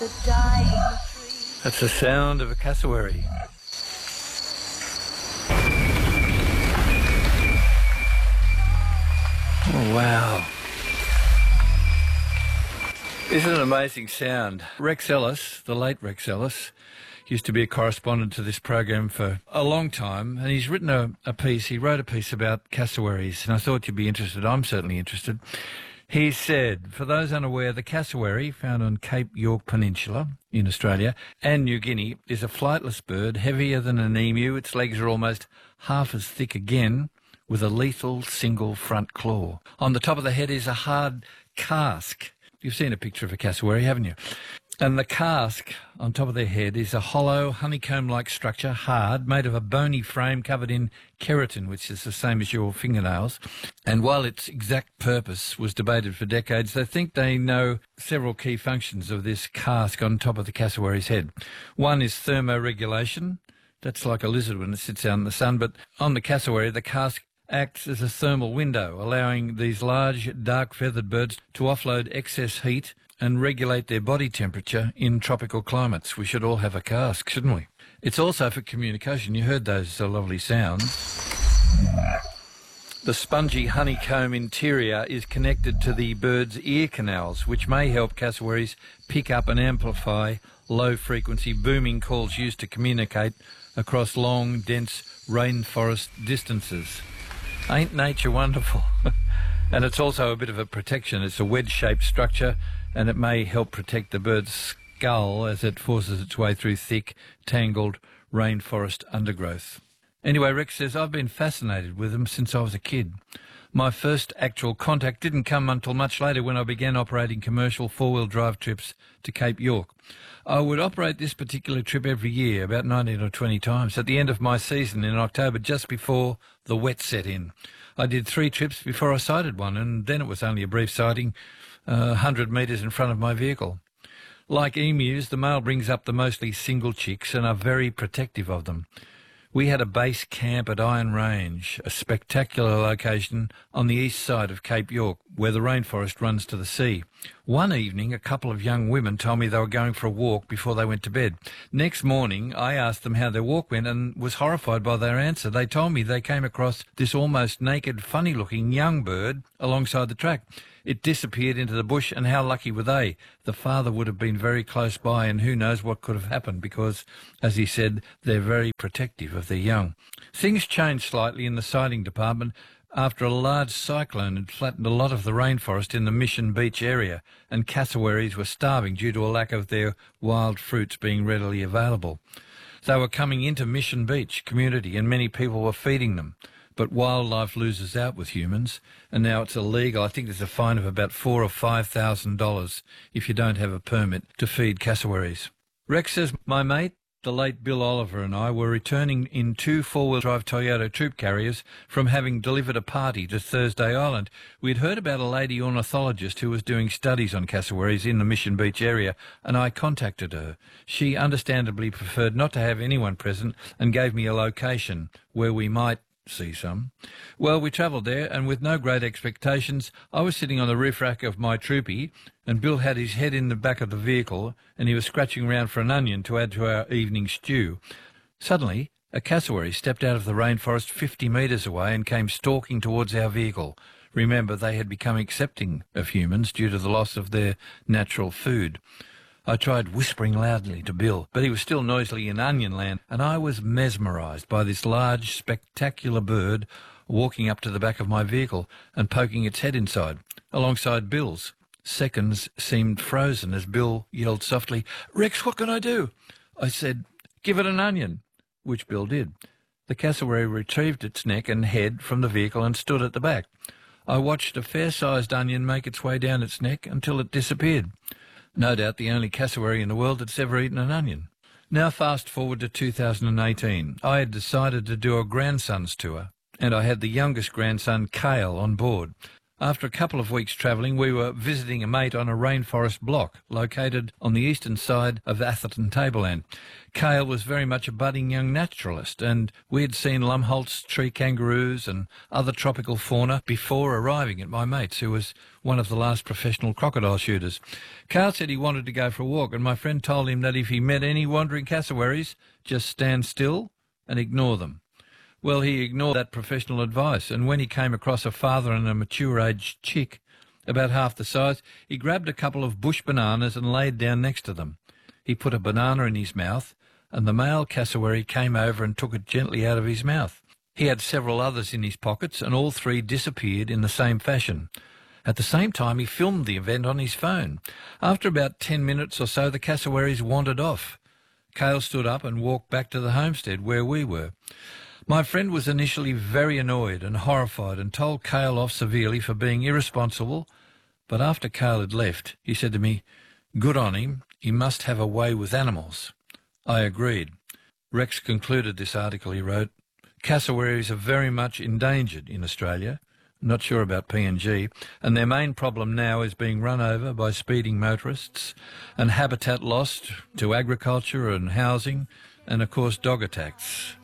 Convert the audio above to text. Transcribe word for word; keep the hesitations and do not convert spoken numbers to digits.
That's the sound of a cassowary. Oh, wow. Isn't it an amazing sound? Rex Ellis, the late Rex Ellis, used to be a correspondent to this program for a long time, and he's written a, a piece, he wrote a piece about cassowaries, and I thought you'd be interested. I'm certainly interested. He said, for those unaware, the cassowary, found on Cape York Peninsula in Australia and New Guinea, is a flightless bird, heavier than an emu. Its legs are almost half as thick again, with a lethal single front claw. On the top of the head is a hard casque. You've seen a picture of a cassowary, haven't you? And the casque on top of their head is a hollow, honeycomb-like structure, hard, made of a bony frame covered in keratin, which is the same as your fingernails. And while its exact purpose was debated for decades, they think they know several key functions of this casque on top of the cassowary's head. One is thermoregulation. That's like a lizard when it sits out in the sun. But on the cassowary, the casque acts as a thermal window, allowing these large, dark-feathered birds to offload excess heat and regulate their body temperature in tropical climates. We should all have a casque, shouldn't we? It's also for communication. You heard those uh, lovely sounds. The spongy honeycomb interior is connected to the bird's ear canals, which may help cassowaries pick up and amplify low-frequency booming calls used to communicate across long, dense rainforest distances. Ain't nature wonderful? And it's also a bit of a protection. It's a wedge-shaped structure, and it may help protect the bird's skull as it forces its way through thick, tangled rainforest undergrowth. Anyway, Rex says, I've been fascinated with them since I was a kid. My first actual contact didn't come until much later when I began operating commercial four-wheel drive trips to Cape York. I would operate this particular trip every year, about nineteen or twenty times, at the end of my season in October, just before the wet set in. I did three trips before I sighted one, and then it was only a brief sighting, uh, one hundred metres in front of my vehicle. Like emus, the male brings up the mostly single chicks and are very protective of them. We had a base camp at Iron Range, a spectacular location on the east side of Cape York, where the rainforest runs to the sea. One evening, a couple of young women told me they were going for a walk before they went to bed. Next morning, I asked them how their walk went and was horrified by their answer. They told me they came across this almost naked, funny-looking young bird alongside the track. It disappeared into the bush, and how lucky were they? The father would have been very close by, and who knows what could have happened because, as he said, they're very protective of their young. Things changed slightly in the sighting department after a large cyclone had flattened a lot of the rainforest in the Mission Beach area, and cassowaries were starving due to a lack of their wild fruits being readily available. They were coming into Mission Beach community, and many people were feeding them. But wildlife loses out with humans, and now it's illegal. I think there's a fine of about four or five thousand dollars if you don't have a permit to feed cassowaries. Rex says, my mate, the late Bill Oliver, and I were returning in two four-wheel drive Toyota troop carriers from having delivered a party to Thursday Island. We'd heard about a lady ornithologist who was doing studies on cassowaries in the Mission Beach area, and I contacted her. She understandably preferred not to have anyone present and gave me a location where we might see some. Well, we travelled there, and with no great expectations, I was sitting on the roof rack of my troopy, and Bill had his head in the back of the vehicle, and he was scratching around for an onion to add to our evening stew. Suddenly, a cassowary stepped out of the rainforest fifty metres away and came stalking towards our vehicle. Remember, they had become accepting of humans due to the loss of their natural food. I tried whispering loudly to Bill, but he was still noisily in onion land, and I was mesmerised by this large, spectacular bird walking up to the back of my vehicle and poking its head inside, alongside Bill's. Seconds seemed frozen as Bill yelled softly, "Rex, what can I do?" I said, "Give it an onion," which Bill did. The cassowary retrieved its neck and head from the vehicle and stood at the back. I watched a fair-sized onion make its way down its neck until it disappeared. No doubt the only cassowary in the world that's ever eaten an onion. Now fast forward to two thousand eighteen. I had decided to do a grandson's tour, and I had the youngest grandson, Cale, on board. After a couple of weeks travelling, we were visiting a mate on a rainforest block located on the eastern side of Atherton Tableland. Cale was very much a budding young naturalist, and we had seen Lumholtz tree kangaroos and other tropical fauna before arriving at my mate's, who was one of the last professional crocodile shooters. Cale said he wanted to go for a walk, and my friend told him that if he met any wandering cassowaries, just stand still and ignore them. Well, he ignored that professional advice, and when he came across a father and a mature-aged chick, about half the size, he grabbed a couple of bush bananas and laid down next to them. He put a banana in his mouth, and the male cassowary came over and took it gently out of his mouth. He had several others in his pockets, and all three disappeared in the same fashion. At the same time, he filmed the event on his phone. After about ten minutes or so, the cassowaries wandered off. Cale stood up and walked back to the homestead where we were. My friend was initially very annoyed and horrified and told Cale off severely for being irresponsible, but after Cale had left, he said to me, "Good on him, he must have a way with animals." I agreed. Rex concluded this article, he wrote, "Cassowaries are very much endangered in Australia. Not sure about P N G, and their main problem now is being run over by speeding motorists and habitat lost to agriculture and housing and, of course, dog attacks."